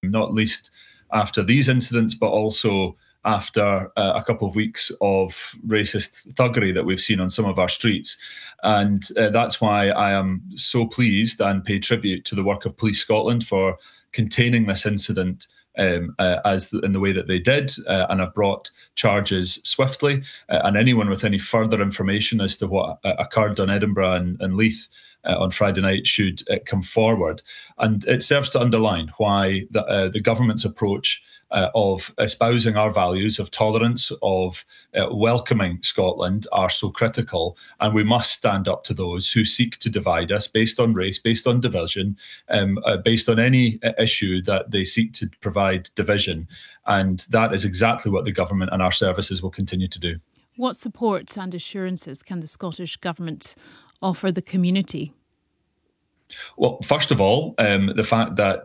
not least after these incidents, but also after a couple of weeks of racist thuggery that we've seen on some of our streets. And that's why I am so pleased and pay tribute to the work of Police Scotland for containing this incident as in the way that they did, and have brought charges swiftly. And anyone with any further information as to what occurred on Edinburgh and Leith on Friday night should come forward. And it serves to underline why the government's approach of espousing our values of tolerance, of welcoming Scotland are so critical. And we must stand up to those who seek to divide us based on race, based on division, based on any issue that they seek to provide division. And that is exactly what the government and our services will continue to do. What support and assurances can the Scottish Government offer the community? Well, first of all, the fact that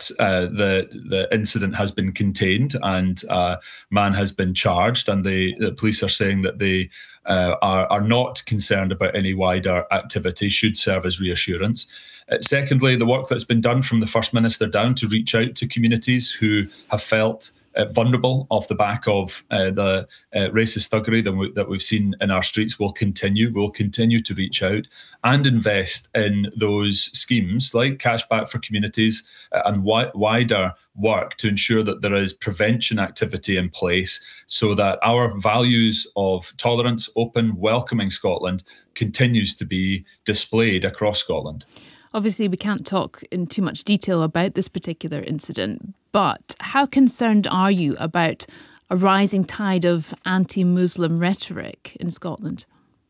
the incident has been contained and a man has been charged, and the police are saying that they are not concerned about any wider activity, should serve as reassurance. Secondly, the work that's been done from the First Minister down to reach out to communities who have felt vulnerable off the back of the racist thuggery that we've seen in our streets will continue. We'll continue to reach out and invest in those schemes like Cashback for Communities and wider work to ensure that there is prevention activity in place so that our values of tolerance, open, welcoming Scotland continues to be displayed across Scotland. Obviously, we can't talk in too much detail about this particular incident, but how concerned are you about a rising tide of anti-Muslim rhetoric in Scotland?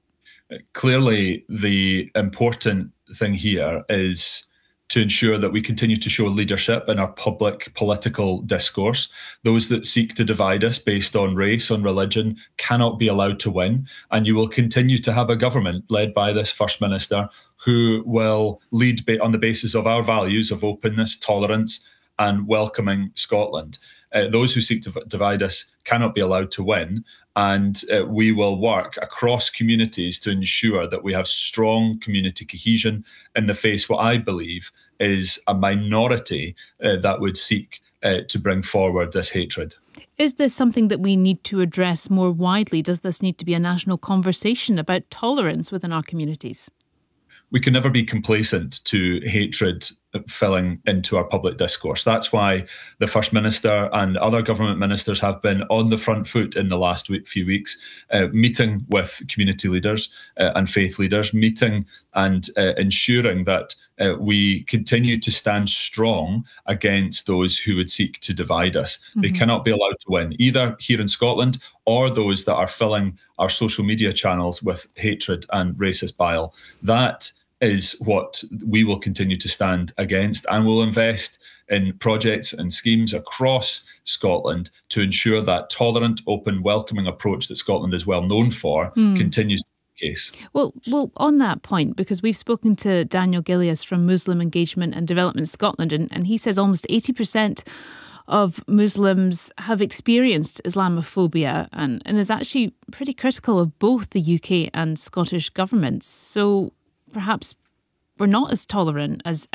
Clearly, the important thing here is to ensure that we continue to show leadership in our public political discourse. Those that seek to divide us based on race, on religion, cannot be allowed to win. And you will continue to have a government led by this First Minister who will lead on the basis of our values of openness, tolerance, and welcoming Scotland. Those who seek to divide us cannot be allowed to win. And we will work across communities to ensure that we have strong community cohesion in the face what I believe is a minority that would seek to bring forward this hatred. Is this something that we need to address more widely? Does this need to be a national conversation about tolerance within our communities? We can never be complacent to hatred filling into our public discourse. That's why the First Minister and other government ministers have been on the front foot in the last few weeks, meeting with community leaders and faith leaders, meeting and ensuring that we continue to stand strong against those who would seek to divide us. Mm-hmm. They cannot be allowed to win, either here in Scotland or those that are filling our social media channels with hatred and racist bile. That is what we will continue to stand against, and will invest in projects and schemes across Scotland to ensure that tolerant, open, welcoming approach that Scotland is well known for continues to be the case. Well, on that point, because we've spoken to Daniel Gillies from Muslim Engagement and Development Scotland, and he says almost 80% of Muslims have experienced Islamophobia and is actually pretty critical of both the UK and Scottish governments. So perhaps we're not as tolerant as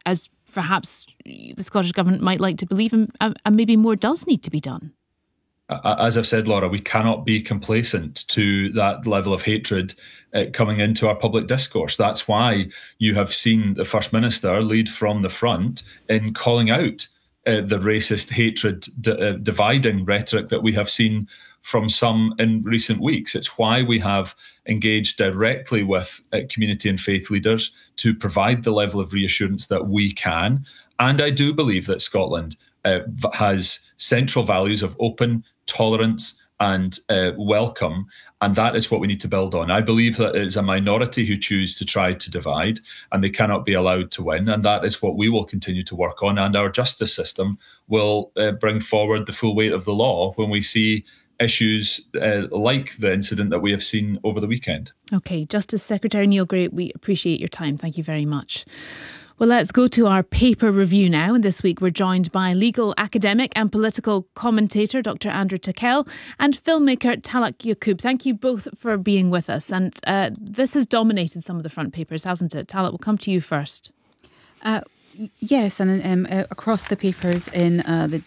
perhaps the Scottish Government might like to believe, and maybe more does need to be done. As I've said, Laura, we cannot be complacent to that level of hatred coming into our public discourse. That's why you have seen the First Minister lead from the front in calling out the racist, hatred, dividing rhetoric that we have seen from some in recent weeks. It's why we have engaged directly with community and faith leaders to provide the level of reassurance that we can. And I do believe that Scotland has central values of open, tolerance, and welcome, and that is what we need to build on. I believe that it is a minority who choose to try to divide, and they cannot be allowed to win, and that is what we will continue to work on, and our justice system will bring forward the full weight of the law when we see issues like the incident that we have seen over the weekend. OK, Justice Secretary Neil Gray, we appreciate your time. Thank you very much. Well, let's go to our paper review now. And this week we're joined by legal academic and political commentator Dr. Andrew Tickell and filmmaker Talat Yaqub. Thank you both for being with us. And this has dominated some of the front papers, hasn't it? Talat, we'll come to you first. Yes, and across the papers in the